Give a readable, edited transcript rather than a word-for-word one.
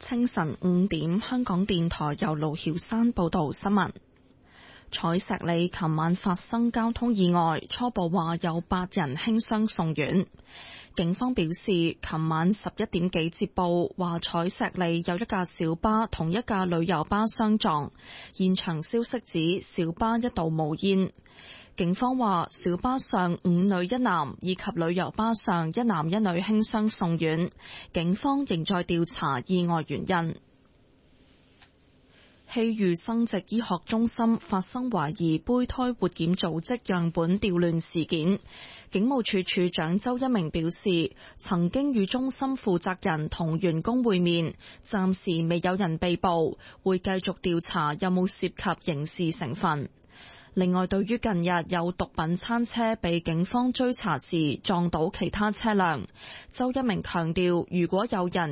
清晨5點，香港電台由盧曉山報道新聞。彩石里琴晚發生交通意外，初步話有8人輕傷送院。警方表示，琴晚11點幾接報，話彩石里有一架小巴同一架旅遊巴相撞，現場消息指小巴一度冒煙。警方話小巴上5女1男以及旅遊巴上1男1女輕傷送院，警方仍在調查意外原因。希裕生殖醫學中心發生懷疑胚胎活檢組織樣本調亂事件，警務處處長周一鳴表示，曾經與中心負責人同員工會面，暫時未有人被捕，會繼續調查有冇涉及刑事成分。另外，對於近日有毒品餐車被警方追查時撞到其他車輛，周一鳴強調，如果有人